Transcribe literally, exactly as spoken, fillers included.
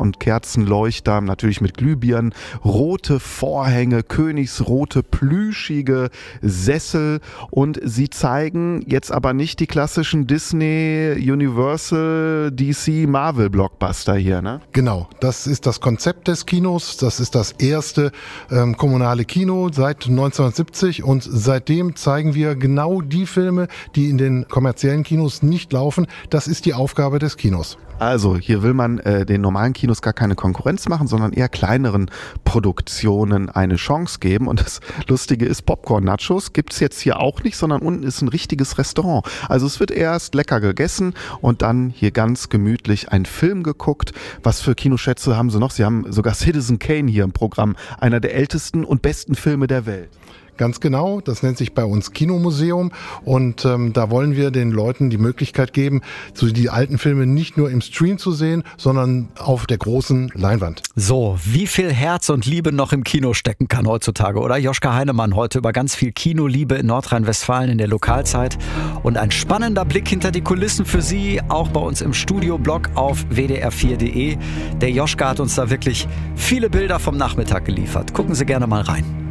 und Kerzenleuchter, natürlich mit Glühbirnen, rote Vorhänge, königsrote, plüschige Sessel und sie zeigen jetzt aber nicht die klassischen Disney, Universal, D C, Marvel Blockbuster hier, ne? Genau, das ist das Konzept des Kinos, das ist das erste ähm, kommunale Kino seit neunzehnhundertsiebzig und seitdem zeigen wir genau die Filme, die in den kommerziellen Kinos nicht laufen. Das ist die Aufgabe des Kinos. Also hier will man äh, den normalen Kinos gar keine Konkurrenz machen, sondern eher kleineren Produktionen eine Chance geben. Und das Lustige ist, Popcorn-Nachos gibt's jetzt hier auch nicht, sondern unten ist ein richtiges Restaurant. Also es wird erst lecker gegessen und dann hier ganz gemütlich ein Film geguckt. Was für Kinoschätze haben sie noch? Sie haben sogar Citizen Kane hier im Programm, einer der ältesten und besten Filme der Welt. Ganz genau, das nennt sich bei uns Kinomuseum und ähm, da wollen wir den Leuten die Möglichkeit geben, so die alten Filme nicht nur im Stream zu sehen, sondern auf der großen Leinwand. So, wie viel Herz und Liebe noch im Kino stecken kann heutzutage, oder? Joschka Heinemann heute über ganz viel Kinoliebe in Nordrhein-Westfalen in der Lokalzeit und ein spannender Blick hinter die Kulissen für Sie, auch bei uns im Studioblog auf w d r vier punkt d e. Der Joschka hat uns da wirklich viele Bilder vom Nachmittag geliefert. Gucken Sie gerne mal rein.